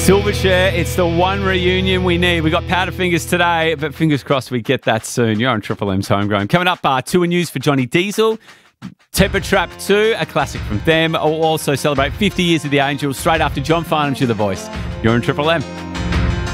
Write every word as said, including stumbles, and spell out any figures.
Silverchair, it's the one reunion we need. We got Powderfingers today, but fingers crossed we get that soon. You're on Triple M's Homegrown. Coming up, uh, tour news for Johnny Diesel. Temper Trap two, a classic from them. We'll also celebrate fifty years of the Angels straight after John Farnham's You The Voice. You're on Triple M.